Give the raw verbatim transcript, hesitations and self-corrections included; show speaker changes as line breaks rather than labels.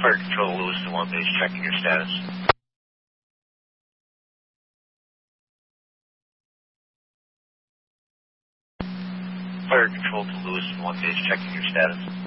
Fire Control, Lewiston one base, checking your status. Fire Control to Lewiston one base, checking your status.